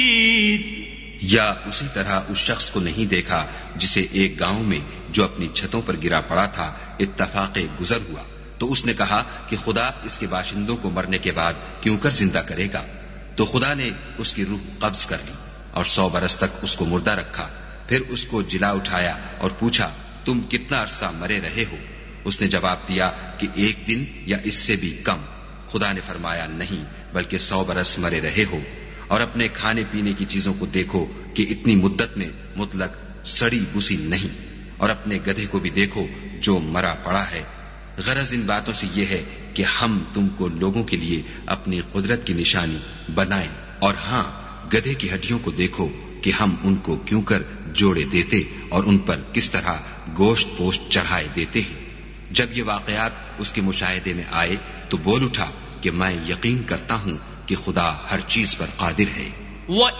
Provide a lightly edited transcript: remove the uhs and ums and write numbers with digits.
یا اسی طرح اس شخص کو نہیں دیکھا جسے ایک گاؤں میں جو اپنی چھتوں پر گرا پڑا تھا اتفاق گزر ہوا تو اس نے کہا کہ خدا اس کے باشندوں کو مرنے کے بعد کیوں کر زندہ کرے گا؟ تو خدا نے اس کی روح قبض کر لی اور 100 برس تک اس کو مردہ رکھا. پھر اس کو جلا اٹھایا اور پوچھا تم کتنا عرصہ مرے رہے ہو؟ اس نے جواب دیا کہ 1 دن یا اس سے بھی کم. خدا نے فرمایا نہیں بلکہ 100 برس مرے رہے ہو. اور اپنے کھانے پینے کی چیزوں کو دیکھو کہ اتنی مدت میں مطلق سڑی بسی نہیں، اور اپنے گدھے کو بھی دیکھو جو مرا پڑا ہے. غرض ان باتوں سے یہ ہے کہ ہم تم کو لوگوں کے لیے اپنی قدرت کی نشانی بنائیں. اور ہاں گدھے کی ہڈیوں کو دیکھو کہ ہم ان کو کیوں کر جوڑے دیتے اور ان پر کس طرح گوشت پوشت چڑھائے دیتے ہیں. جب یہ واقعات اس کے مشاہدے میں آئے تو بول اٹھا کہ میں یقین کرتا ہوں کہ خدا ہر چیز پر قادر ہے.